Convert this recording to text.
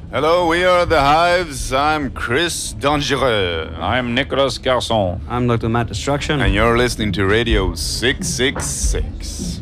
Hello, we are the Hives. I'm Chris Dangereux. I'm Nicolas Garçon. I'm Dr. Matt Destruction. And you're listening to Radio 666.